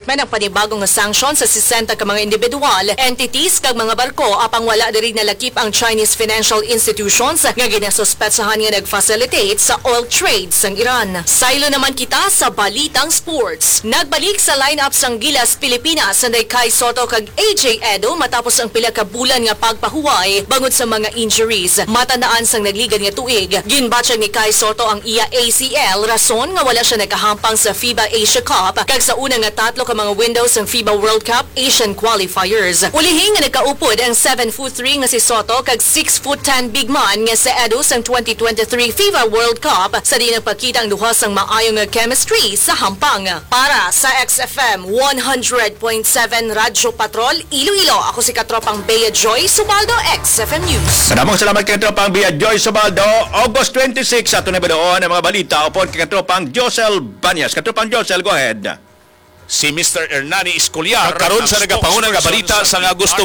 development ang panibagong sanction sa 60 ka mga individual, entities kag mga barko apang wala diri nalakip ang Chinese financial institutions nga ginasuspetsahan nga nag-facilitate sa oil trade sang Iran. Saylo naman kita sa balitang sports. Nagbalik sa lineup sang Gilas Pilipinas sanday Kai Soto kag AJ Edo matapos ang pila ka bulan nga pagpahuway bangod sa mga injuries. Matandaan sang nagligan nga tuig, ginbatsyag ni Kai Soto ang iya ACL rason nga wala siya nagahampang sa FIBA Asia Cup kag sa una nga tatlo ka mga windows ng FIBA World Cup Asian qualifiers. Ulihing nga nagkaupod ang 7'3" nga si Soto kag 6'10" big man nga si Edo sang 2023 FIBA World Cup sa di nagpakita ang duha sang maayong nga chemistry sa hampang. Para sa XFM 100.7 Radyo Patrol Iloilo, ako si Katropang Bea Joy Subaldo, XFM News. Maraming salamat kay Katropang Bea Joy Subaldo. August 26 ato na ba doon ang mga balita upon kay Katropang Josel Banyas. Katropang Josel, go ahead. Si Mr. Hernani Escolar karon sa nagapangunang nga balita sa Agosto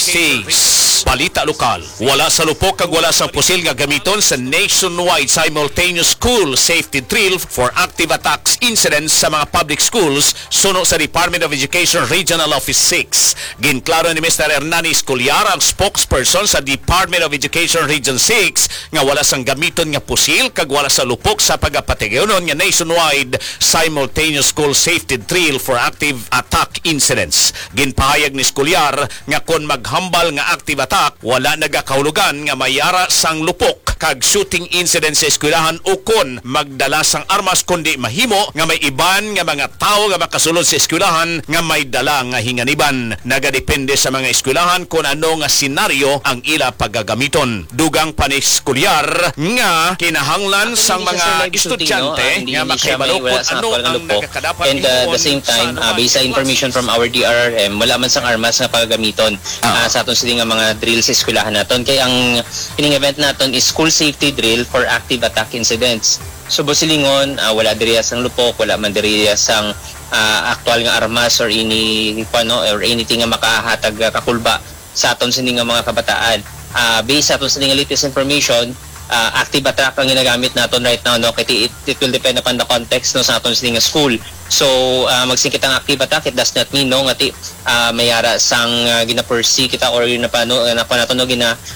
26. Balita lokal. Wala sa lupok kag wala sa pusil nga gamiton sa nationwide simultaneous school safety drill for active attacks incidents sa mga public schools suno sa Department of Education Regional Office 6. Ginklaro ni Mr. Hernani Escolar, ang spokesperson sa Department of Education Region 6, nga wala sang gamiton nga pusil kag wala sa lupok sa pagapatigyonon nga nationwide simultaneous school safety drill for active attack incidents. Ginpahayag ni Escolar nga kon maghambal nga active attack, wala nagakahulugan nga mayara sang lupok kag shooting incidents sa eskwelahan o kon magdala sang armas, kundi mahimo nga may iban nga mga tao nga makasulod sa eskwelahan nga may dala nga hinganiban. Nagadepende sa mga eskwelahan kung ano nga senaryo ang ila paggagamiton. Dugang pa ni Escolar nga kinahanglan sang mga estudyante nga makahibalo kung ano ang nagakadapat and the same time, based sa information from our DRRM, wala man sang armas nga paggamiton sa aton sila nga mga drill sa eskwelahan naton. Kaya ang kining event naton is school safety drill for active attack incidents. So bosilingon, wala diri sang lupok, wala man diri sang actual nga armas or anything nga makahatag kakulba sa aton sini nga mga kabataan. Based sa aton sini nga latest information, active attack ang ginagamit naton right now, no? Kaya it will depend upon the context, no, sa aton sini nga school. So magsingkit ang active attack, it does not mean, no, nga mayara sang gina-pursue kita or nakuha naton no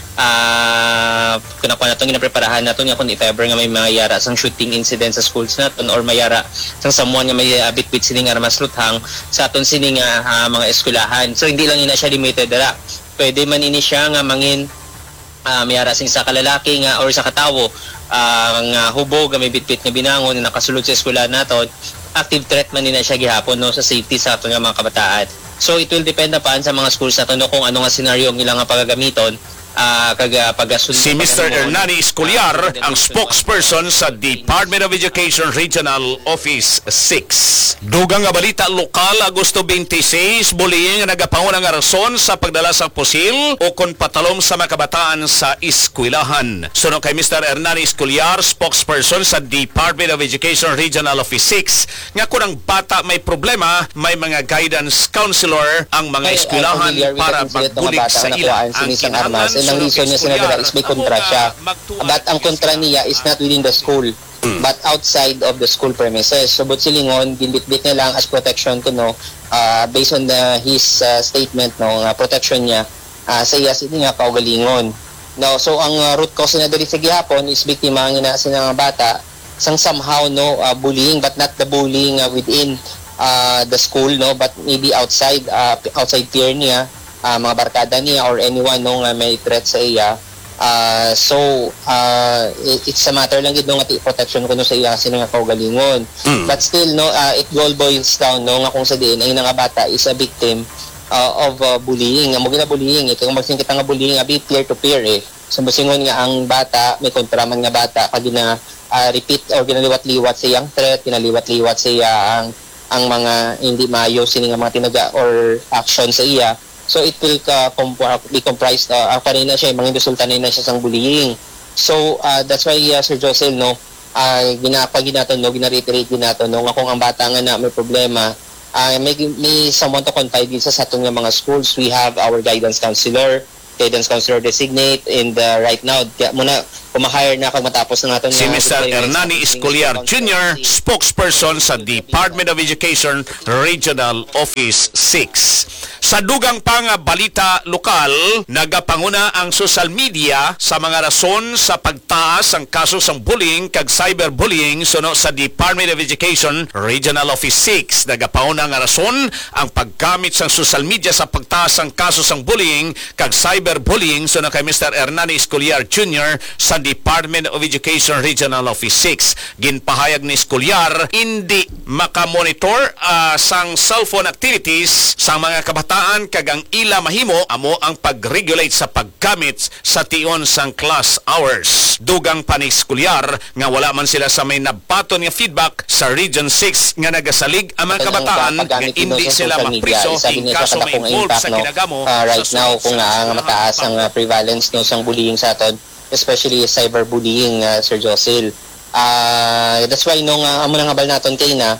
ginapreparahan naton nga kung if ever nga may mayara sang shooting incident sa schools naton or mayara sang someone nga may bitbit sining armas luthang sa aton sining mga eskwelahan. So hindi lang ina siya limited dara. Pwede man ini siya nga mangin mayara sing sa kalalaki nga or sa katawo nga hubog nga may bitbit nga binangon na nakasulod sa eskwelahan naton, active threat man nila siya gihapon, no, sa safety sa aton nga mga kabataan. So it will depend upon sa mga schools naton, no, kung ano nga senaryo ang ilang nga pagagamiton. Si Mr. Hernani Escolar, ang spokesperson sa Department of Education Regional Office 6. Dugang nga balita lokal, Agosto 26, bullying nga nagapangunang nga rason sa pagdala sa pusil o kon patalom sa mga kabataan sa eskwelahan. Suno kay Mr. Hernani Escolar, spokesperson sa Department of Education Regional Office 6, nga kung ang bata may problema, may mga guidance counselor ang mga eskwelahan para magbulig sa ila. Ang kinahanglan ang reason niya sinadala is may kontra siya. But ang kontra niya is not within the school, but outside of the school premises. So but silingon, ginbitbit na lang as protection to, no, based on his statement, no, protection niya sa iya sini nga kaugalingon. No, so ang root cause na diri sa gihapon is biktima ang ina sa mga bata sang somehow, no, bullying, but not the bullying within the school, no, but maybe outside peer niya, mga barkada niya or anyone, no, nga may threat sa iya. So it's a matter lang gid, no, nga protection kuno sa iya sino nga kaugalingon. But still, no, it all boils down, no, nga kung sa diin ang nga bata is a victim of bullying. Amo gina bullying, kung magsingkit nga bullying abi peer to peer so masingon nga ang bata may kontraman nga bata kag gina repeat or ginaliwat-liwat sa iyang threat, ginaliwat-liwat sa iya ang mga hindi maayo sini nga mga tinaga or action sa iya. So it will be comprised kanina siya mga resulta na siya sang bullying. So that's why Sir Josel, no, ginapaginaton, no, gina-reiterate ginaton, no, nga kung ang bata nga na may problema, may someone to confide din sa atong nga mga schools. We have our guidance counselor designate, and right now muna kumahire na kag matapos na natin Si Mr. Hernani Escoliar Jr., spokesperson sa Department of Education Regional Office 6. Sa dugang pang balita lokal, nagapanguna ang social media sa mga rason sa pagtaas ang kaso sang bullying kag cyberbullying suno sa Department of Education Regional Office 6. Nagapanguna nga rason ang paggamit sang social media sa pagtaas ang kaso sang bullying kag cyberbullying suno kay Mr. Hernani Escoliar Jr. sa Department of Education Regional Office 6. Ginpahayag ni Escoliar, hindi makamonitor sang cellphone activities sa mga kabataan kag ang ila mahimo amo ang pag-regulate sa paggamit sa tion sang class hours. Dugang pa ni Escoliar nga wala man sila sa may nabaton nga feedback sa Region 6 nga nagasalig ang mga kabataan nga hindi sila mapriso in kaso may involved sa kinagamo right sa now kung ang mataas ang prevalence no sang bullying sa aton, especially cyberbullying, Sir Josel. That's why nung amo nang habal naton kay na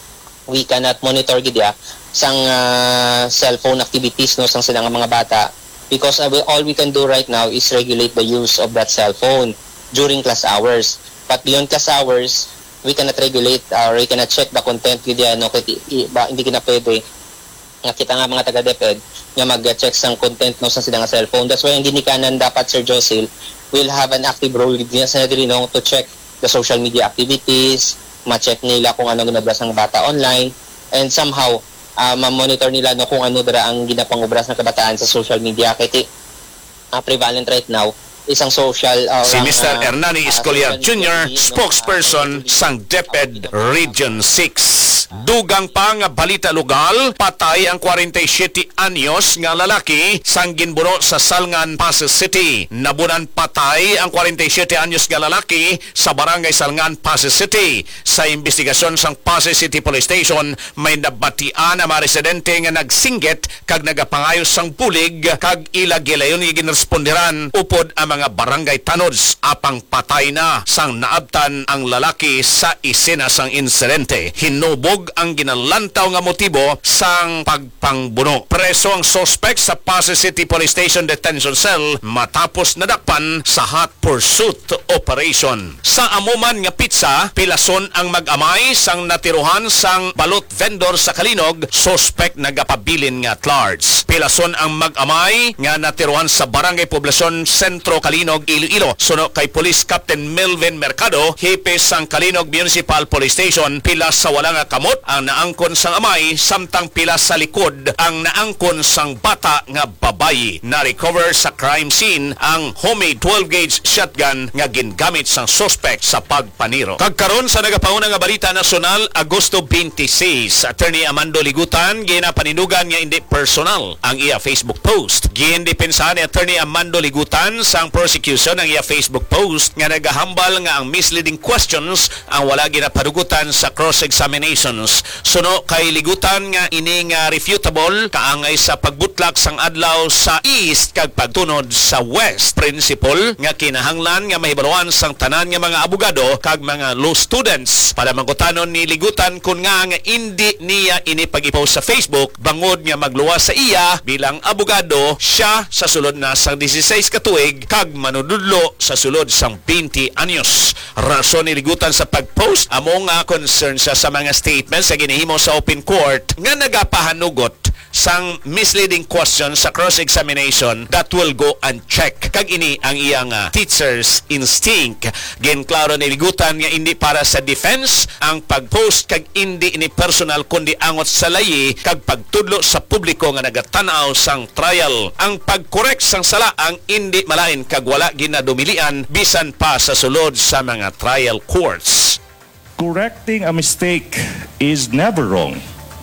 we cannot monitor gid sang cellphone activities no sang silang mga bata, because all we can do right now is regulate the use of that cell phone during class hours. But beyond class hours, we cannot regulate or we cannot check the content gid no, hindi kina pwede nga kita nga mga taga DepEd nga mag-check sang content no sa silang cellphone. That's why ang ginikanan dapat, Sir Josel, will have an active role din sa no, to check the social media activities, ma-check nila kung ano ginabras ng bata online, and somehow ma-monitor nila no kung ano dara ang ginapangubras ng kabataan sa social media. Kaya prevalent right now isang social si Mr. Hernani Escoliar Jr., spokesperson sang DepEd Region 6. Dugang pa nga balita lokal, patay ang 47 anyos nga lalaki sang ginbuno sa Salngan, Pasay City. Nabunan patay ang 47 anyos nga lalaki sa barangay Salngan, Pasay City. Sa investigasyon sang Pasay City Police Station, may nabatian ang mga residente nga nagsinggit kag nagapangayos sang bulig kag ila gilayon nga ginresponderan upod ang mga barangay tanods apang patay na sang naabtan ang lalaki sa isena sang insidente. Hinubog ang ginalantaw nga motibo sang pagpangbuno. Preso ang suspect sa Pasay City Police Station Detention Cell matapos nadakpan sa hot pursuit operation. Sa amuman nga pizza, pilason ang mag-amay sang natiruhan sang balot vendor sa Kalinog, suspect nagapabilin nga at large. Pilason ang mag-amay nga natiruhan sa Barangay Poblasyon Sentro, Kalinog, Iloilo. Suno kay Police Captain Melvin Mercado, hipes sang Kalinog Municipal Police Station, pilas sa wala nga kamot ang naangkon sang amay, samtang pilas sa likod ang naangkon sang bata nga babayi. Na-recover sa crime scene ang homemade 12-gauge shotgun nga gingamit sang suspect sa pagpaniro. Kagkaron sa nagapauna nga balita nasyonal, Agosto 26, Attorney Amando Ligutan ginapaninugan nga hindi personal ang iya Facebook post. Gindepensahan ni Attorney Amando Ligutan sang prosecution ang iya Facebook post nga nagahambal nga ang misleading questions ang wala ginapadugutan sa cross-examinations. Suno kay Ligutan nga ini nga refutable kaangay sa pagbutlak sang adlaw sa east kag pagtunod sa west. Principle nga kinahanglan nga mahibaluan sang tanan nga mga abogado kag mga law students. Para mangutanon ni Ligutan kung nga hindi niya ini pag-ipost sa Facebook bangod nga magluwas sa iya bilang abogado siya sa sulod na sang 16 katuig kag manududlo sa sulod sang 20 anyos. Rason ni Ligutan sa pag-post amo nga concern siya sa mga statements sa ginihimo sa open court nga nagapahanugot sang misleading questions sa cross-examination that will go unchecked. Kag ini ang iyang teacher's instinct. Ginklaro ni Ligutan nga hindi para sa defense ang pag-post kag hindi ini personal kundi angot sa layi kag pagtudlo sa publiko nga nagatanaw sang trial. Ang pag-correct sang sala ang hindi malain kag wala ginadumilian bisan pa sa sulod sa mga trial courts. Correcting a mistake is never wrong.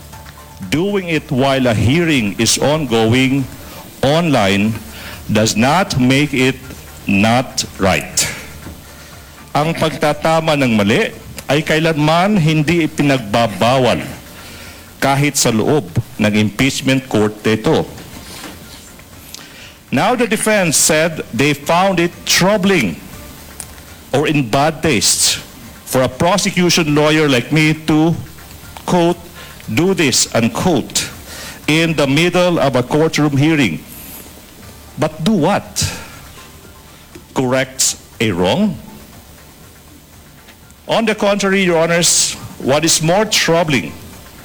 Doing it while a hearing is ongoing online does not make it not right. Ang pagtatama ng mali ay kailanman hindi ipinagbabawal kahit sa loob ng impeachment court ito. Now the defense said they found it troubling or in bad taste for a prosecution lawyer like me to, quote, do this, unquote, in the middle of a courtroom hearing. But do what? Corrects a wrong? On the contrary, Your Honors, what is more troubling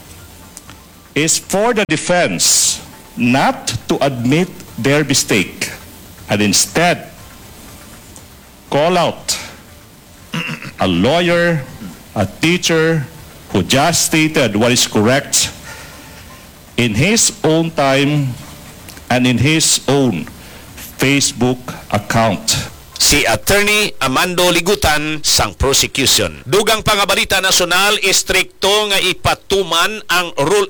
is for the defense not to admit their mistake and instead call out a lawyer, a teacher who just stated what is correct in his own time and in his own Facebook account. Si Attorney Amando Ligutan sang prosecution. Dugang pangabalita nasyonal, istrikto nga ipatuman ang Rule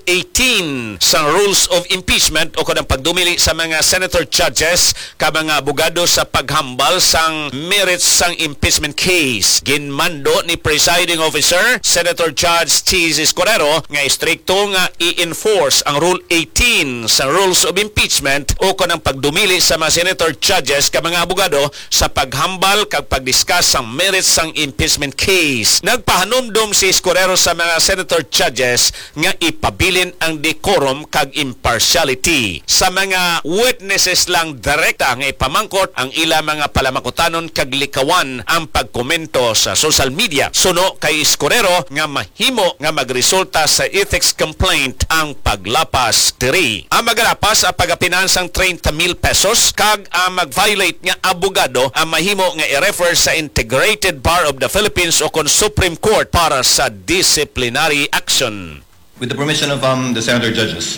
18 sa Rules of Impeachment o kanang pagdumili sa mga senator judges ka mga abogado sa paghambal sang merits sang impeachment case. Ginmando ni Presiding Officer Senator Judge Cheese Escudero nga istrikto nga i-enforce ang Rule 18 sa Rules of Impeachment o kanang pagdumili sa mga senator judges ka mga abogado sa paghambal kag pagdiscuss sang merits sang impeachment case. Nagpahanumdum si Escudero sa mga senator judges nga ipabilin ang decorum kag impartiality. Sa mga witnesses lang direkta nga ipamangkot ang ila mga palamangkutanon kag likawan ang pagkomento sa social media. Suno kay Escudero nga mahimo nga magresulta sa ethics complaint ang paglapas diri. Ang maglapas ang pagapinan sang 30,000 pesos kag ang mag-violate nga abogado ang mahimo nga i-refer sa Integrated Bar of the Philippines o kon Supreme Court para sa disciplinary action. With the permission of the senator judges,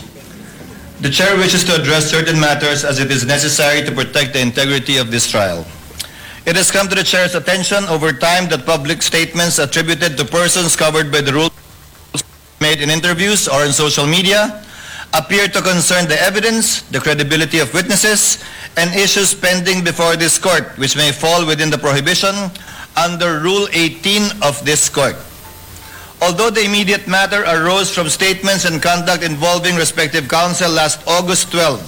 the chair wishes to address certain matters as it is necessary to protect the integrity of this trial. It has come to the chair's attention over time that public statements attributed to persons covered by the rules made in interviews or in social media appear to concern the evidence, the credibility of witnesses, and issues pending before this court, which may fall within the prohibition under Rule 18 of this court. Although the immediate matter arose from statements and conduct involving respective counsel last August 12,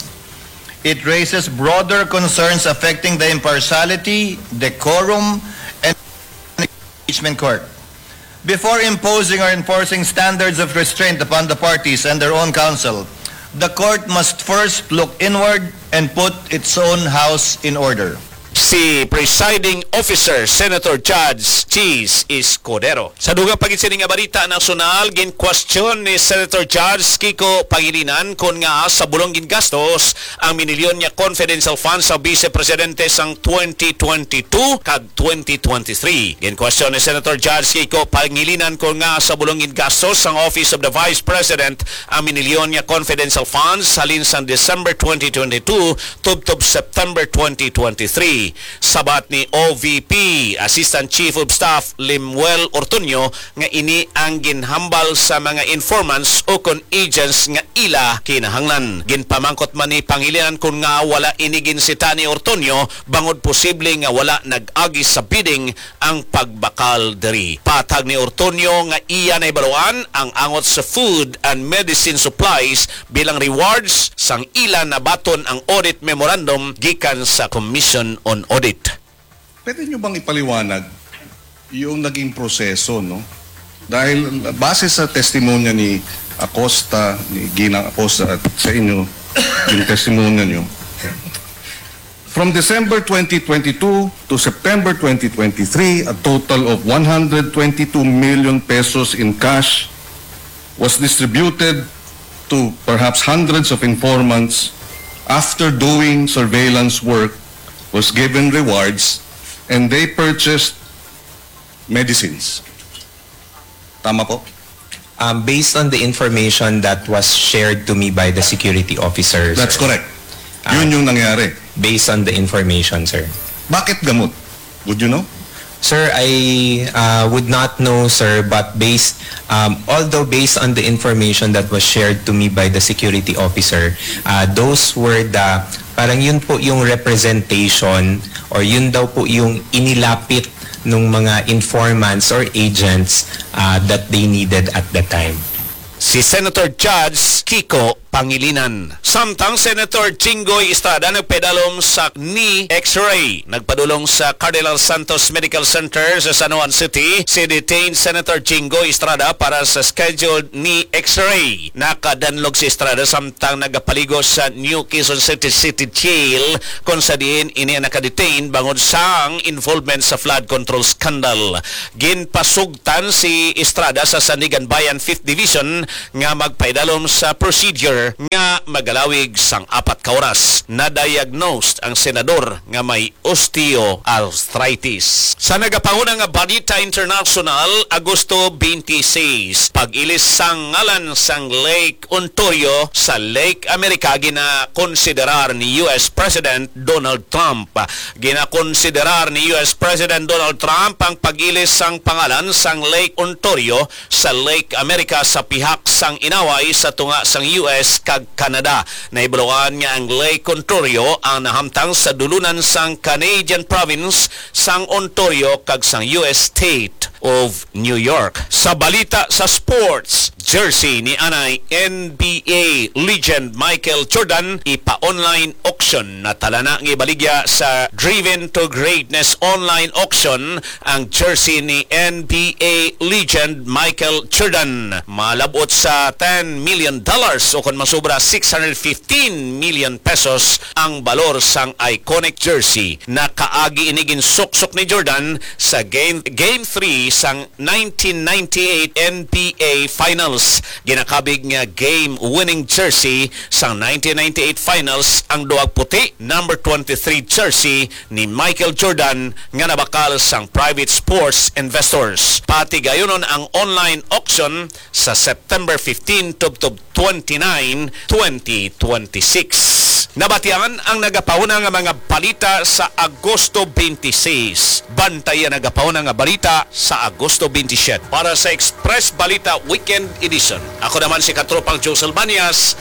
it raises broader concerns affecting the impartiality, decorum, and impeachment court. Before imposing or enforcing standards of restraint upon the parties and their own counsel, the court must first look inward and put its own house in order. Si Presiding Officer Senator Judge Cheese Escudero. Sa dugang pagisining nga balita nasyonal, gin-question ni Senator Judge Kiko Pangilinan kung nga sa bulong gingastos ang minilyon niya confidential funds sa Vice Presidente sang 2022 kag 2023. Gin-question ni Senator Judge Kiko Pangilinan kung nga sa bulong gingastos ang Office of the Vice President ang minilyon niya confidential funds halin sang December 2022 tubtob September 2023. Sabat ni OVP Assistant Chief of Staff Limuel Ortuño nga ini ang ginhambal sa mga informants o kon agents nga ila kinahanglan. Ginpamangkot man ni Pangilinan kung nga wala ini ginsita ni Ortuño bangod posible nga wala nag-agi sa bidding ang pagbakal diri. Patag ni Ortuño nga iya na ibaluan ang angot sa food and medicine supplies bilang rewards sang ila na baton ang audit memorandum gikan sa Commission on Audit. Pwede nyo bang ipaliwanag yung naging proseso, no? Dahil base sa testimonya ni Acosta, ni Ginang Acosta at sa inyo, yung testimonya nyo, from December 2022 to September 2023, a total of 122 million pesos in cash was distributed to perhaps hundreds of informants after doing surveillance work, was given rewards, and they purchased medicines. Tama po? Based on the information that was shared to me by the security officers. That's correct. Yun yung nangyari. Based on the information, sir. Bakit gamot? Would you know? Sir, I would not know, sir, but although based on the information that was shared to me by the security officer, those were parang yun po yung representation or yun daw po yung inilapit ng mga informants or agents that they needed at the time. Si Senator Judge Kiko pangilinan. Samtang Senator Jinggoy Estrada nagpedalom sa knee X-ray. Nagpadulong sa Cardinal Santos Medical Center sa San Juan City si detained Senator Jinggoy Estrada para sa scheduled knee X-ray. Nakadanlog si Estrada samtang nagapaligo sa New Quezon City City Jail kung sa diin ini nakadetain bangod sang involvement sa flood control scandal. Ginpasugtan si Estrada sa Sandigan Bayan 5th Division nga magpaidalom sa procedure nga magalawig sang 4 ka oras. Na-diagnosed ang senador nga may osteoarthritis. Sa nagapanguna nga Balita International, Agosto 26, pag-ilis sang ngalan sang Lake Ontario sa Lake America gina-konsiderar ni US President Donald Trump. Gina-konsiderar ni US President Donald Trump ang pag-ilis sang pangalan sang Lake Ontario sa Lake America sa pihak sang inaway sa tunga sang US kag Canada. Naibuluan nga ang Lake Ontario ang nahamtang sa dulunan sang Canadian province sang Ontario kag sang US state of New York. Sa balita sa sports, jersey ni anay NBA legend Michael Jordan ipa-online auction. Natala na ng ibaligya sa Driven to Greatness online auction ang jersey ni NBA legend Michael Jordan. Malabot sa $10 million o kung masubra 615 million pesos ang balor sang iconic jersey na kaagi inigin suksok ni Jordan sa Game 3 sang 1998 NBA Finals. Ginakabig nga game-winning jersey sang 1998 Finals ang duwag puti number 23 jersey ni Michael Jordan nga nabakal sang private sports investors. Pati gayonon ang online auction sa September 15 to 29, 2026. Nabatian ang nagapahuna nga mga balita sa Agosto 26. Bantayan nagapahuna nga balita sa Agosto 27. Para sa Express Balita Weekend Edition, ako naman si Katropang Josel Banias,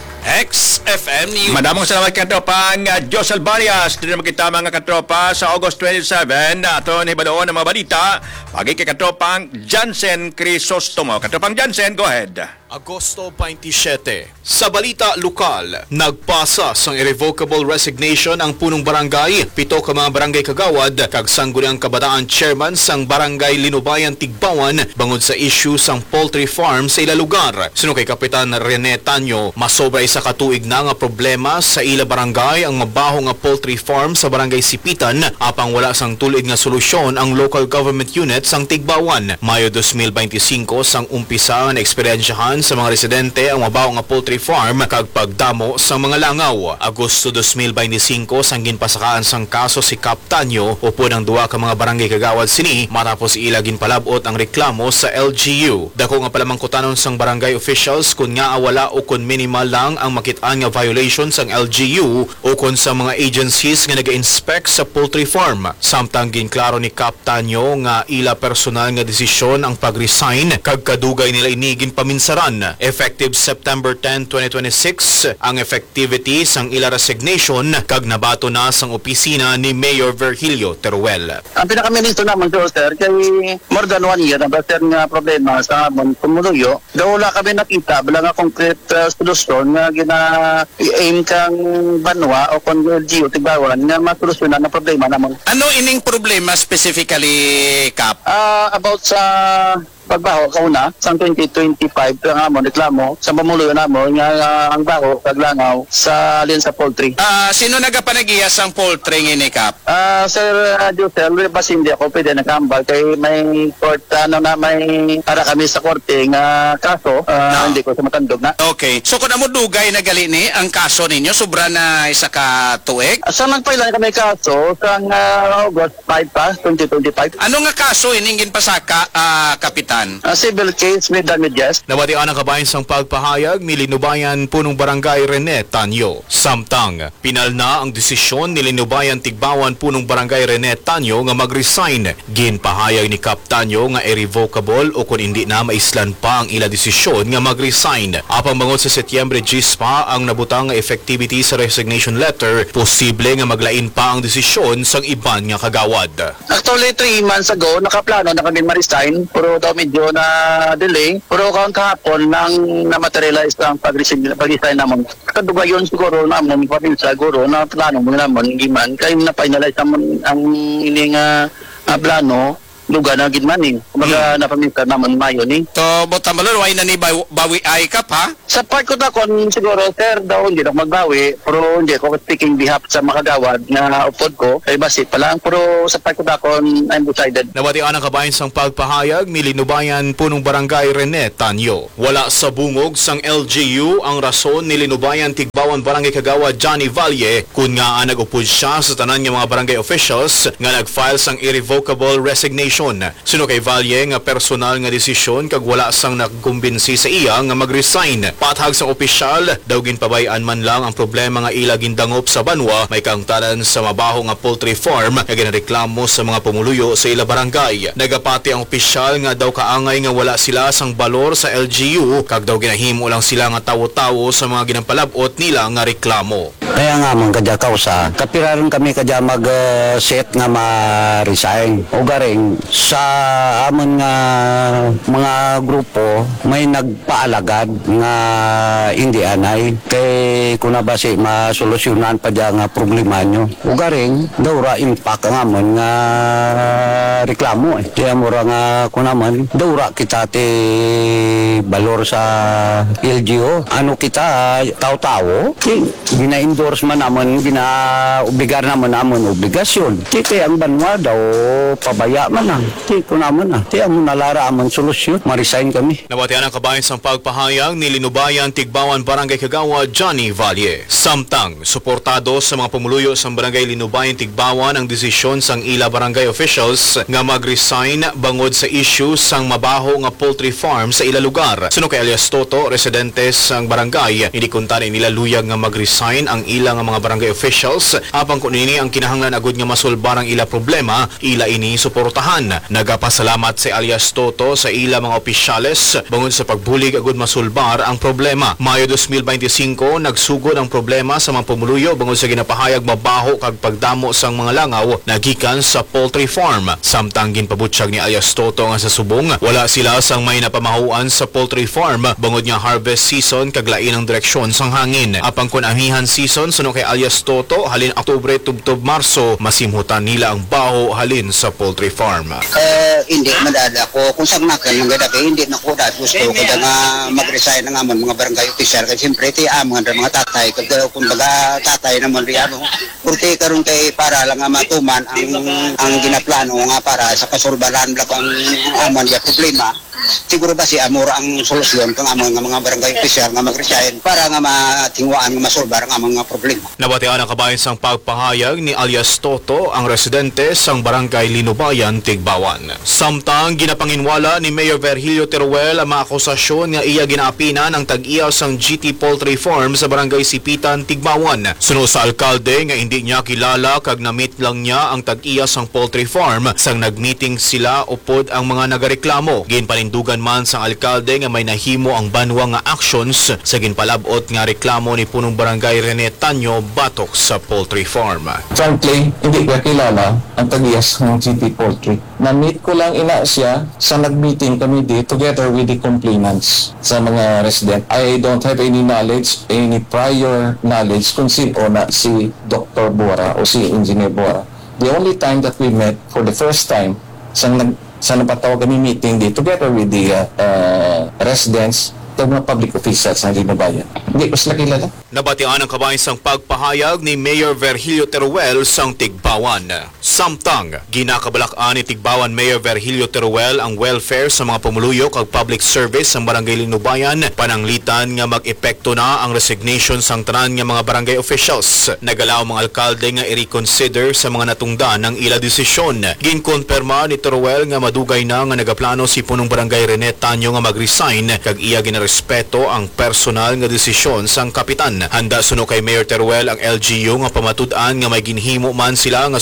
XFM News. Madamong salamat katropang Josel Banias. Dito naman kita mga katropa sa August 27. Ato ni Badoon ng mga balita. Pagi kay katropang Jansen Crisostomo. Katropang Jansen, go ahead. Agosto 27. Sa balita lokal, nagpasa sang irrevocable resignation ang punong barangay. 7 ka mga barangay kagawad kag sangguniang kabataan chairman sang barangay Linubayan Tigbawan bangod sa issue sang poultry farm sa ila lugar. Sino kay Kapitan Rene Tanyo, masobray sa katuig na nga problema sa ila barangay ang mabaho nga poultry farm sa barangay Sipitan apang wala sang tulid nga solusyon ang local government unit sang Tigbawan. Mayo 2025 sang umpisa na eksperyensyahan sa mga residente ang mabaho nga poultry farm kag pagdamo sa mga langaw. Agosto 2025 sang ginpasakaan sang kaso si Kap Tanyo upo ng duwa ka mga barangay kagawad sini matapos ila ginpalabot ang reklamo sa LGU. Dako nga palamangkutanon sang barangay officials kun nga wala o kun minimal lang ang makitaan nga violation sang LGU o kun sa mga agencies nga naga-inspect sa poultry farm. Samtang ginklaro ni Kap Tanyo nga ila personal nga desisyon ang pag-resign kag kadugay nila inigin paminsaran. Effective September 10, 2026 ang effectivity sang ila resignation kag nabato na sang opisina ni Mayor Virgilio Teruel. Ang pinakaministro naman doon, sir, kay more than 1 year na ba, sir, nga problema sa amon Tumuluyo. Daw wala kami nakita, wala nga concrete solusyon nga gina-aim kang banwa o kung LGU Tigbawan nga masolusyonan ang problema naman. Ano ining problema specifically, Kap? About sa pagbaho kauna sa 2025 nga mo reklamo sa pamuluyo namo nga ang baho kag langaw sa alin sa poultry. Sino nagapanagiya sang poultry ngini, Kap? Sir Josel, basta hindi ako pwede nakambal kay may court may para kami sa korte nga kaso hindi ko sa matandog na. Okay. So kung mo dugay na gali ni ang kaso ninyo sobra na isa ka tuig? Sa nagpailan kami kaso sa August 5 pa 2025. Ano nga kaso ining ginpasaka, Kapitan? Civil case with damages. Nabatian ang kabayan sang pagpahayag ni Linubayan punong barangay Rene Tanyo. Samtang pinal na ang desisyon ni Linubayan Tigbawan punong barangay Rene Tanyo nga mag-resign. Ginpahayag ni Kap Tanyo nga irrevocable o kung hindi na maislan pa ang ila desisyon nga mag-resign. Apang bangod sa Setyembre 10 pa ang nabutang nga effectivity sa resignation letter, posible nga maglain pa ang desisyon sang iban nga kagawad. Actually 3 months ago nakaplano na kami ma-resign pero daw medyo na delay. Pero kahapon nang na-materialize ang pag-resign naman. Kaduga yun siguro naman, siguro na plano mo naman, giman. Kaya na-finalize naman ang ining plano, lugar na gidmaning. Kumbaga napaminsan naman mayo ni. To botamalon way na ni bawi ay ka pa. Sa part ko kon siguro sir daw hindi na magbawi pero hindi ko speaking behalf sa makagawad na upod ko ay basi pa lang pero sa part ko kon I'm decided. Nawatian ang kabayan sang pagpahayag ni Linubayan punong barangay Rene Tanyo. Wala sa bungog sang LGU ang rason ni Linubayan Tigbawan Barangay Kagawad Johnny Valle kun nga nag-upod siya sa tanan nga mga barangay officials nga nag-file sang irrevocable resignation. Suno kay Valle nga personal nga desisyon kag wala sang nagkumbinsi sa iya nga mag-resign. Patag sang opisyal daw ginpabayan man lang ang problema nga ila gindangop sa banwa may kaangtaran sa mabaho nga poultry farm nga ginareklamo sa mga pumuluyo sa ila barangay. Nagapati ang opisyal nga daw kaangay nga wala sila sang balor sa LGU kag daw ginahimo lang sila nga tawo-tawo sa mga ginampalabot nila nga reklamo. Kaya nga man kadya kausa, kapiraron kami kadya mag-set nga ma-resign. O garing sa amon nga mga grupo may nagpaalagad nga hindi anay kay kuna basi masolusyonan pa dya nga problema nyo. O garing daw ra impact nga amon nga reklamo Kaya mura nga kuna man daw ra kita ti balor sa LGU. Ano kita tao-tao? Gina-endorse man naman, gina-obligar naman obligasyon. Kaya ang banwa daw pabaya man na. Ko naman na. Kaya mo nalara aman solusyon. Marisign kami. Nawatian ang kabayan sang pagpahayag ni Linubayan Tigbawan Barangay Kagawad Johnny Valle. Samtang, suportado sa mga pumuluyo sa Barangay Linubayan Tigbawan ang desisyon sang ila barangay officials nga mag-resign bangod sa issue sang mabaho nga poultry farm sa ila lugar. Suno kay alias Toto, residente sang barangay, hindi kuntan nila luyag nga mag-resign ang ila nga mga barangay officials apang kunini ang kinahanglan agud nga masulbar ang ila problema, ila ini suportahan. Nagapasalamat si alias Toto sa ila mga opisyales bangod sa pagbulig agud masulbar ang problema. Mayo 2025 nagsugod ang problema sa mga pumuluyo bangod sa ginapahayag mabaho kag pagdamo sang mga langaw nagikan sa poultry farm. Samtang ginpabutyag ni alias Toto nga sa subong wala sila sang may napamahuan sa poultry farm bangod nga harvest season kag lain ang direksyon sang hangin. Apang kun amihan season suno kay alias Toto halin Oktubre tubtob Marso masimhutan nila ang baho halin sa poultry farm. Hindi madala ko kung saan nakan mga dati hindi na ko dahil gusto ko nga mag-resign ng amon mga barangay official kasi siyempre ti amon mga tatay kag kung baga tatay naman riano kurti karon kay para lang nga matuman ang ginaplano nga para sa kasulbaran lang ang amon ya problema. Siguro ba si amora ang solusyon kang amon nga mga barangay official nga mag-resign para nga matingwaan nga masolbar ang mga problema. Nabatian ang kabayan sang pagpahayag ni alias Toto ang residente sang barangay Linubayan Tigbawan. Samtang ginapanginwala ni Mayor Virgilio Teruel ang mga akusasyon nga iya ginaapinan ang tag-iya sang GT Poultry Farm sa barangay Sipitan Tigbawan. Suno sa alkalde nga hindi niya kilala kag na-meet lang niya ang tag-iya sang poultry farm sang nagmeeting sila upod ang mga nagareklamo. Ginpanindugan man sang alkalde nga may nahimo ang banwa nga actions sa ginpalabot nga reklamo ni punong barangay Rene Tanyo batok sa poultry farm. Frankly, hindi ko kilala ang tag-iyas ng GT Poultry. Na-meet ko lang ina siya sa nag-meeting kami dito together with the complainants sa mga resident. I don't have any knowledge, any prior knowledge kung sino na si Dr. Bora o si Engineer Bora. The only time that we met for the first time sa napatawag kami meeting dito together with the residents ng mga public officials ng Linubayan. Hindi ko sila kilala. Nabatian ang kabayan sang pagpahayag ni Mayor Virgilio Teruel sang Tigbawan. Samtang, ginakabalak-an ni Tigbawan Mayor Virgilio Teruel ang welfare sa mga pumuluyo kag public service sa barangay Linubayan, pananglitan nga mag-epekto na ang resignation sang tanan nga mga barangay officials. Nagalaw mga alkalde nga i-reconsider sa mga natungdan ng ila desisyon. Ginkonperma ni Teruel nga madugay na nga nagaplano si punong barangay Rene Tanyo nga mag-resign kag iya ginarespeto ang personal nga desisyon sang kapitan. Handa suno kay Mayor Teruel ang LGU nga pamatud-an nga may ginhimo man sila nga solusyon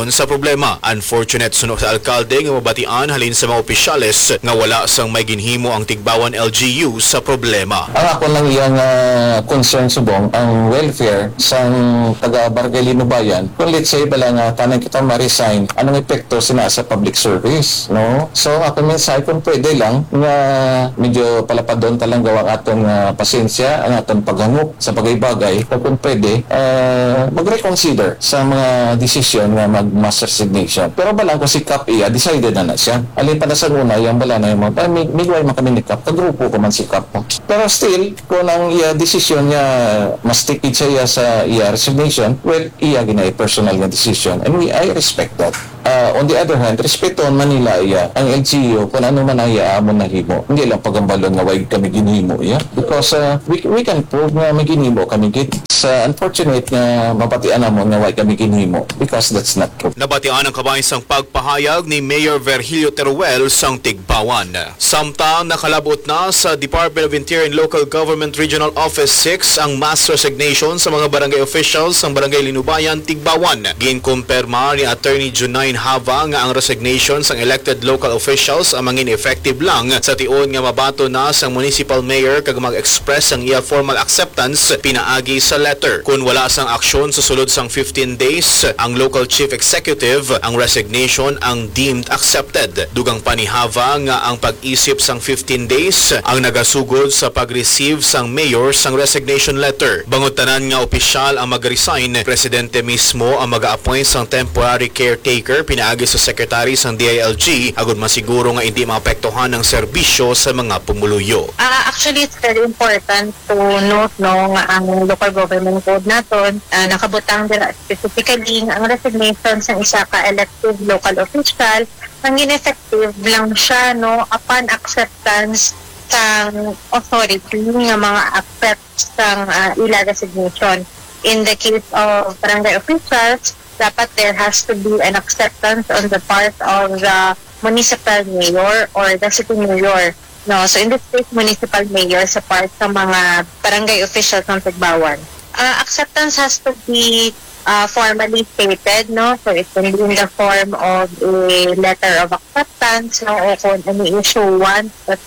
solusyon sa problema. Unfortunate suno sa alkalde nga mabatian halin sa mga opisyales nga wala sang may ginhimo ang Tigbawan LGU sa problema. Ang ako lang iyang concern subong ang welfare sa taga-Barangay Linubayan. Kung let's say bala nga tanang kita ma-resign, anong epekto sina sa public service, no? So ako mensahe kung pwede lang nga medyo palapadon talang gawang atong pasensya, ang atong paghangop sa bagay-bagay. Kung pwede, mag-reconsider sa mga desisyon nga mag-mass resignation. Pero bala ko si Kap iya, decided na siya. Alin pa na sa una, yung bala na yung mga, migway man kami ni Kap, kagrupo ko man si Kap. Pero still, kung ang iya desisyon niya, mas tikid siya sa iya resignation, well, iya ginay personal nga decision. And I respect that. On the other hand, respeton Manila iya ang LGU kung ano man iya amon nahimo. Hindi lang pagambalon nga way kami ginhimo iya. Because we can prove nga may ginhimo kami git. Unfortunate nga mabatian namon nga way kami ginhimo because that's not true. Nabatian ang kabayan sang pagpahayag ni Mayor Virgilio Teruel sang Tigbawan. Samtang nakalabot na sa Department of Interior and Local Government Regional Office 6 ang mass resignation sa mga barangay officials ng Barangay Linubayan, Tigbawan. Ginkumpirma ni Attorney Junain Hava nga ang resignation sang elected local officials ang mangin effective lang sa tion nga mabato na sang municipal mayor kag mag-express ang iya formal acceptance pinaagi sa letter. Kung wala sang aksyon sa sulod sang 15 days, ang local chief executive ang resignation ang deemed accepted. Dugang pa ni Hava nga ang pag-isip sang 15 days ang nagasugod sa pag-receive sang mayor sang resignation letter. Bangod tanan nga opisyal ang mag-resign, presidente mismo ang mag-appoint sang temporary caretaker pinaagi sa secretary sang DILG agud masiguro nga hindi maapektuhan ang serbisyo sa mga pumuluyo. Actually, it's very important to note nga ang local government code naton nakabutang dira specifically ang resignation sa isa ka elected local official ang ineffective lang siya upon acceptance sang authority nga mga accept sang ila resignation. In the case of barangay officials, dapat there has to be an acceptance on the part of the municipal mayor or the city mayor. No, so in this case, municipal mayor sa part sa mga barangay officials ng Tigbawan. Acceptance has to be formally stated, no? So it can be in the form of a letter of acceptance, no? O kung any issue once, but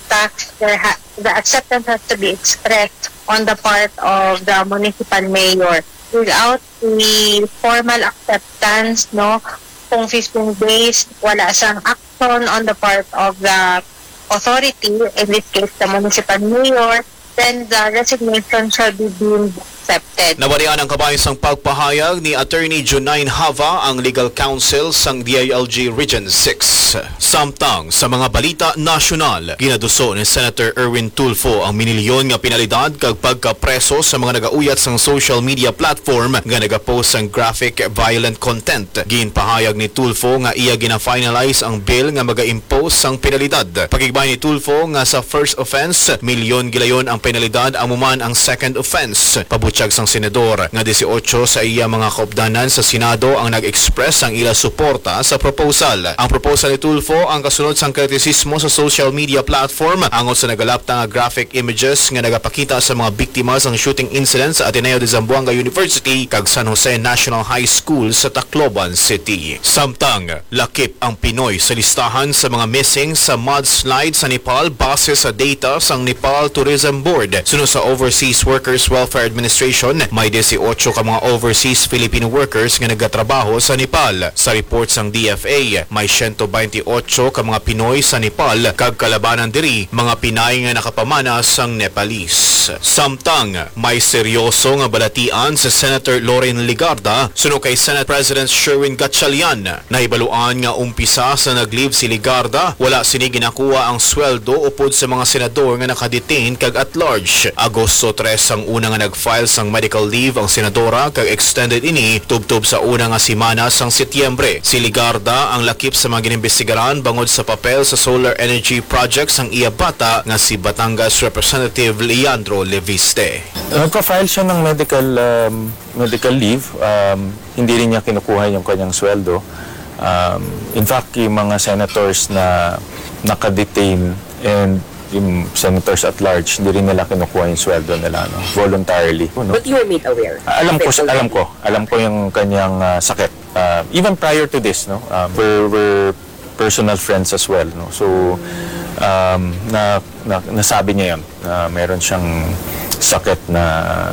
the acceptance has to be expressed on the part of the municipal mayor. Without the formal acceptance, kung 15 days, wala siyang action on the part of the authority, in this case, the municipal mayor, then the resignation shall be deemed accepted. Nabarian ang kabayan sang pagpahayag ni Attorney Junain Hava ang legal counsel sang DILG Region 6. Samtang sa mga balita nasyonal, ginaduso ni Senator Erwin Tulfo ang minilyon nga penalidad kag pagkapreso sa mga nagauyat sang social media platform nga nagapost sang graphic violent content. Ginpahayag ni Tulfo nga iya gina-finalize ang bill nga maga-impose sang penalidad. Pagigbay ni Tulfo nga sa first offense, milyon gilayon ang penalidad, amuman ang second offense. Pabutyag sang senador nga 18 sa iya mga kaupdanan sa Senado ang nag-express ang ila suporta sa proposal. Ang proposal ni Tulfo ang kasunod sang kritisismo sa social media platform angot sa nagalapta nga graphic images nga nagapakita sa mga biktima sang shooting incident sa Ateneo de Zamboanga University kag San Jose National High School sa Tacloban City. Samtang lakip ang Pinoy sa listahan sa mga missing sa mudslide sa Nepal base sa data sang Nepal Tourism Board. Sunod sa Overseas Workers Welfare Administration, may 18 ka mga overseas Filipino workers nga nagatrabaho sa Nepal. Sa report sang DFA, may 128 ka mga Pinoy sa Nepal kag kalabanan diri mga Pinay nga nakapamana sang Nepalese. Samtang may seryoso nga balatian sa Senator Loren Ligarda suno kay Senate President Sherwin Gatchalian. Nahibaluan nga umpisa sa nag-leave si Ligarda, wala sini ginakuha ang sweldo upod sa mga senador nga nakadetain kag at large. Agosto 3 ang una nga nag-file sang medical leave ang senadora kag extended ini tubtob sa una nga semana sang Setyembre. Si Ligarda ang lakip sa mga ginimbistigaran bangod sa papel sa solar energy project sang iya bata nga si Batangas Representative Leandro Leviste. Nagka-file siya ng medical leave. Hindi rin niya kinukuha yung kanyang sweldo. In fact, yung mga senators na nakadetain and yung senators at large, hindi rin nila kinukuha yung sweldo nila, no? Voluntarily. No? But you were made aware? Alam ko yung kanyang sakit. Even prior to this, no? We're personal friends as well, no? So, nasabi niya yun, meron siyang sakit na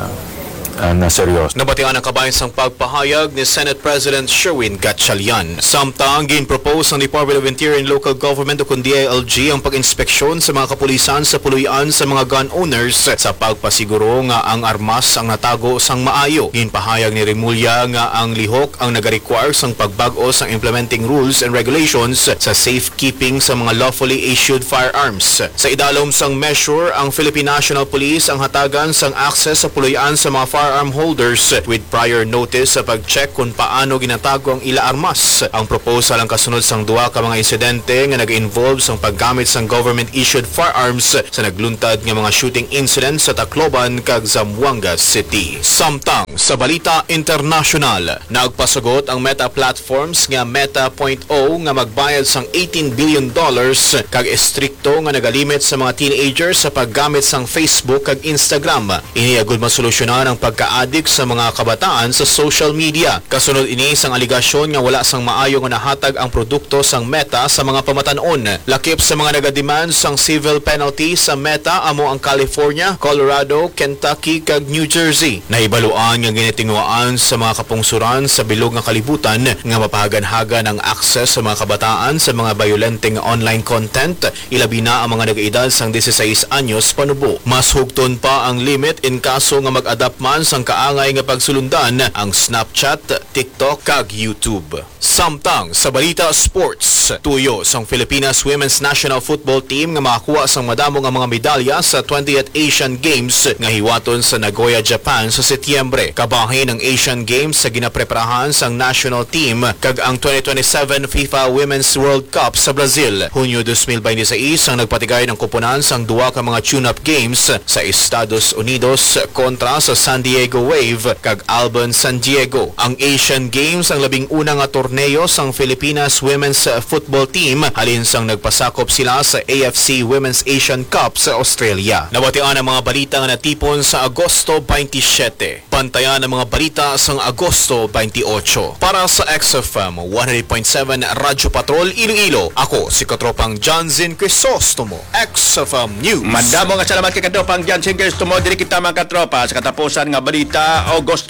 seryoso. Nabatian ang kabayang pagpahayag ni Senate President Sherwin Gatchalian. Samtang gin-propose ng Department of Interior and Local Government o kung DILG ang pag-inspeksyon sa mga kapulisan sa puluyan sa mga gun owners sa pagpasiguro nga ang armas ang natago sang maayo. Ginpahayag ni Remulla nga ang lihok ang nag-require sang pagbago sang implementing rules and regulations sa safekeeping sa mga lawfully issued firearms. Sa idalom sang measure, ang Philippine National Police ang hatagan sang access sa puluyan sa mga firearm holders with prior notice sa pag-check kung paano ginatago ang ila armas. Ang proposal ang kasunod sang duwa ka mga insidente nga nag-involve sang paggamit sang government-issued firearms sa nagluntad nga mga shooting incidents sa Tacloban kag Zamboanga City. Samtang sa balita international, nagpasagot ang Meta Platforms nga Meta.0 nga magbayad sang $18 billion kag estrikto nga nagalimit sa mga teenagers sa paggamit sang Facebook kag Instagram. Iniagud masolusyonan ang pagka-addict sa mga kabataan sa social media. Kasunod ini sang aligasyon nga wala sang maayo nga nahatag ang produkto sang Meta sa mga pamatanon. Lakip sa mga nagademand sang civil penalty sa Meta amo ang California, Colorado, Kentucky kag New Jersey. Nahibaluan nga ginitinguaan sa mga kapungsuran sa bilog nga kalibutan nga mapahagan-hagan ang access sa mga kabataan sa mga violenteng online content, ilabi na ang mga nag-edad sang 16 anyos panubo. Mas hugton pa ang limit in kaso nga mag-adapt man sang kaangay nga pagsulundan ang Snapchat, TikTok kag YouTube. Samtang sa balita sports, tuyo sang Pilipinas Women's National Football Team nga makakuha sang madamo nga mga medalya sa 20th Asian Games nga hiwaton sa Nagoya, Japan sa Setyembre. Kabahin ng Asian Games sa ginapreparahan sang national team kag ang 2027 FIFA Women's World Cup sa Brazil. Hunyo 2026 ang nagpatigay ng kupunan sang duwa ka mga tune-up games sa Estados Unidos kontra sa San Diego Wave kag Alban San Diego. Ang Asian Games ang labing una nga torneo sang Filipinas Women's Football Team halin sang nagpasakop sila sa AFC Women's Asian Cup sa Australia. Nabatian ang mga balita nga natipon sa Agosto 27. Pantayan ang mga balita sang Agosto 28. Para sa XFM 100.7 Radyo Patrol Iloilo, ako si Katropang Johnson Crisostomo, XFM News. Madamo nga salamat kay Katropang Johnson Crisostomo. Dili kita mga katropa sa katapusan nga balita August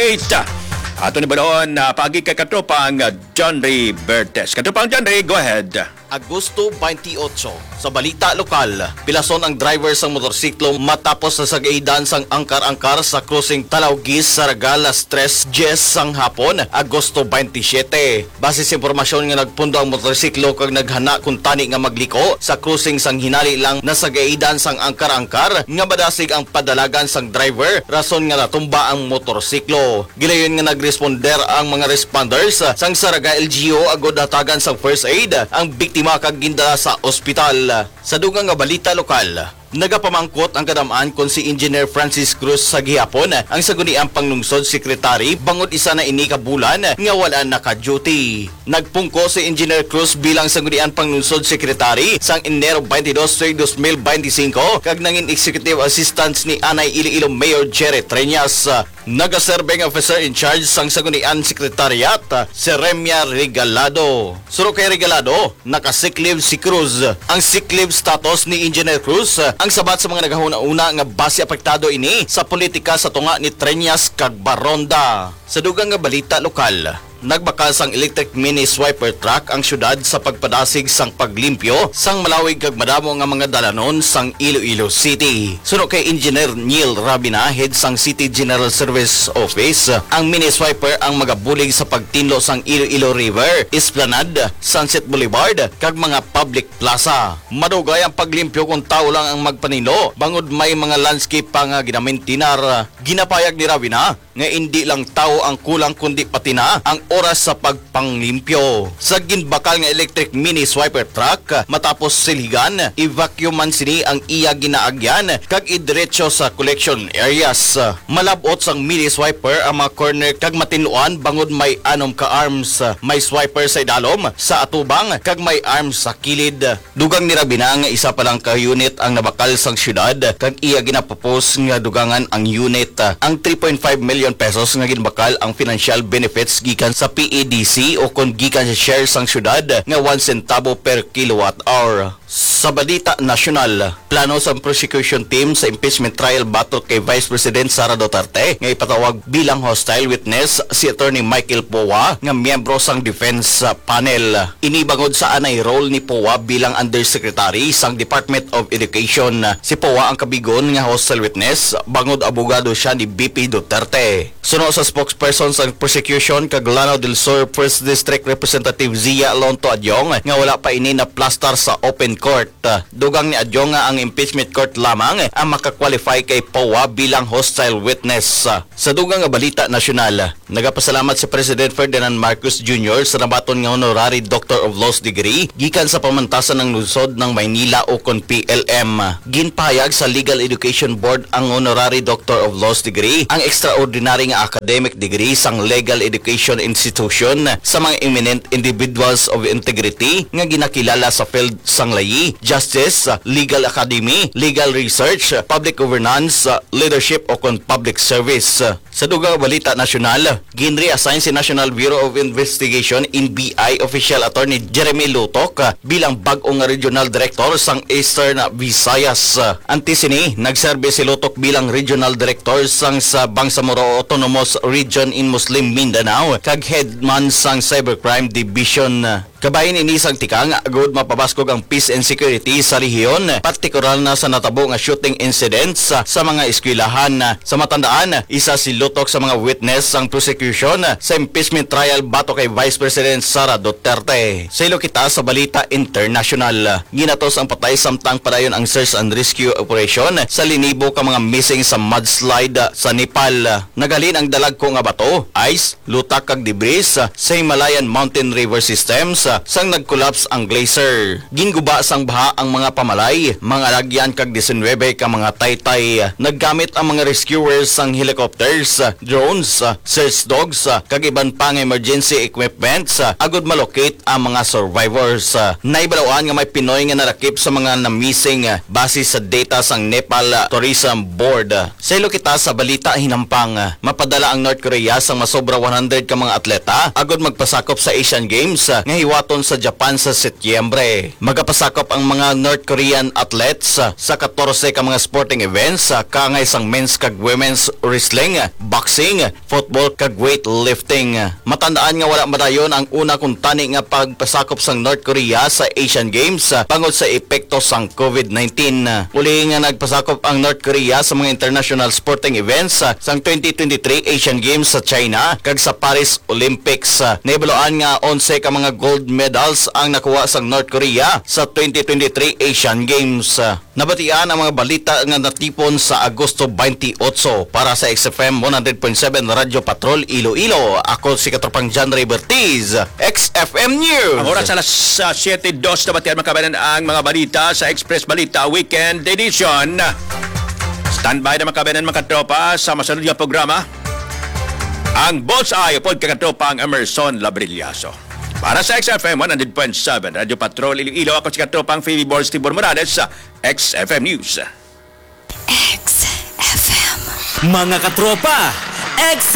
28. Ato ni Balaon na pagi kay Katropang John Ray Bertes. Katropang John Ray, go ahead. Agosto 28. Sa balita lokal, pilason ang driver sang motorsiklo matapos na sagaidan sang angkar-angkar sa crossing Talawgis, Saragal, alas 3:10 sang hapon, Agosto 27. Base sa impormasyon nga nagpundo ang motorsiklo kag naghana kung tani nga magliko sa crossing sang hinali lang na sagaidan sang angkar-angkar nga badasig ang padalagan sang driver rason nga natumba ang motorsiklo. Gilayon nga nagresponder ang mga responders sang Saraga LGU agod hatagan sang first aid ang biktima kag gindala sa ospital. Sa dugang nga balita lokal, nagapamangkot ang kadamaan kon si Engineer Francis Cruz sa gihapon ang saguniang panglungsod sekretary bangod isa na ini ka bulan nga wala naka-duty. Nagpungko si Engineer Cruz bilang saguniang panglungsod sekretary sang Enero 22, 2025 kag nangin executive assistant ni Anay Iloilo Mayor Jerry Treñas. Nagaserbeng officer in charge sang saguniang sekretariat si Remia Regalado. Suro kay Regalado, naka-sick leave si Cruz. Ang sick leave status ni Engineer Cruz ang sabat sa mga nagahuna-una nga base apektado ini sa politika sa tunga ni Treñas kag Baronda. Sa dugang nga balita lokal, nagbakal sang electric mini swiper truck ang syudad sa pagpadasig sang paglimpyo sang malawig kag madamo nga mga dalanon sang Iloilo City. Suno kay Engineer Neil Rabina, head sang City General Service Office, ang mini swiper ang magabulig sa pagtinlo sang Iloilo River, Esplanade, Sunset Boulevard kag mga public plaza. Madugay ang paglimpyo kung tao lang ang magpanilo bangod may mga landscape pa nga ginamentenar. Ginapayag ni Rabina nga hindi lang tao ang kulang kundi pati na ang oras sa pagpanglimpyo. Sa ginbakal nga electric mini swiper truck matapos silhigan, evacuuman sini ang iya ginaagyan kag idiretso sa collection areas. Malabot sang mini swiper ang mga corner kag matinluan bangod may anom ka arms. May swiper sa idalom, sa atubang kag may arms sa kilid. Dugang ni Rabinang isa pa lang ka unit ang nabakal sang syudad kag iya ginapropose nga dugangan ang unit. Ang 3.5 million pesos nga ginbakal ang financial benefits gikan sa PEDC o kon gikan sa share sang syudad nga 1 centavo per kilowatt hour. Sa balita nasyonal, plano sa prosecution team sa impeachment trial battle kay Vice President Sara Duterte nga ipatawag bilang hostile witness si Attorney Michael Powa nga miyembro sang defense panel. Inibangod sa anay role ni Powa bilang undersecretary sang Department of Education. Si Powa ang kabigon nga hostile witness bangod abogado siya ni BP Duterte. Suno sa spokesperson sa prosecution kag Lanao del Sur First District Representative Zia Alonto Adyong nga wala pa ini na plastar sa open court. Dugang ni Adyong nga ang impeachment court lamang ang makakwalify kay Powa bilang hostile witness. Sa dugang nga balita nasyonal, nagapasalamat si President Ferdinand Marcos Jr. sa nabaton nga honorary Doctor of Laws degree gikan sa pamantasan ng lungsod ng Maynila o kon PLM. Ginpahayag sa Legal Education Board ang honorary Doctor of Laws degree ang extraordinary nga academic degree sang legal education institution sa mga eminent individuals of integrity nga ginakilala sa field sang layi, justice, legal academy, legal research, public governance, leadership o kon public service. Sa dugang balita nasyonal, ginre-assign si National Bureau of Investigation NBI Official Attorney Jeremy Lutok bilang bag-ong Regional Director sang Eastern Visayas. Antisini, nagserbe si Lutok bilang Regional Director sang sa Bangsamoro Autonomous Region in Muslim Mindanao kag headman sang Cybercrime Division. Kabahin ini sang tikang agud mapabaskog ang peace and security sa rehiyon, partikular na sa natabo nga shooting incidents sa mga eskwelahan. Sa matandaan, isa si Lutok sa mga witness sang prosecution sa impeachment trial bato kay Vice President Sara Duterte. Sa ilo kita sa balita international, ginatos ang patay samtang padayon ang search and rescue operation sa linibo ka mga missing sa mudslide sa Nepal. Nagalin ang dalagko nga bato, ice, lutak kag debris sa Himalayan Mountain River Systems sang nag-collapse ang glacier. Ginguba sang baha ang mga pamalay, mga lagyan kag 19 ka mga taytay. Naggamit ang mga rescuers sang helicopters, drones, search dogs, kag iban pang emergency equipments agud malocate ang mga survivors. Naibalawaan nga may Pinoy nga narakip sa mga na-missing base sa data sang Nepal Tourism Board. Sa ilo kita sa balita hinampang, mapadala ang North Korea sang masobra 100 ka mga atleta agud magpasakop sa Asian Games nga hiwaton sa Japan sa Setyembre. Magapasakop ang mga North Korean athletes sa 14 ka mga sporting events kangay sang men's kag women's wrestling, boxing, football kag weightlifting. Matandaan nga wala madayon ang una kung tani nga pagpasakop sang North Korea sa Asian Games bangod sa epekto sang COVID-19. Uli nga nagpasakop ang North Korea sa mga international sporting events sang 2023 Asian Games sa China kag sa Paris Olympics. Naibaloan nga 11 ka mga gold medals ang nakuha sang North Korea sa 2023 Asian Games. Nabatian ang mga balita nga natipon sa Agosto 28 para sa XFM 100.7 Radyo Patrol Iloilo. Ako si Katropang John Ray Bertiz, XFM News. Ang oras alas 7:02 na batian makabanan ang mga balita sa Express Balita Weekend Edition. Standby na makabanan mga katropa sa masunod nga programa. Ang Bullseye pod katropa ang Emerson Labrillaso. Para sa XFM 100.7 Radyo Patrol Iloilo, ako si katropang Phoebe Boris Tibor Morales sa XFM News. XFM. Mga katropa,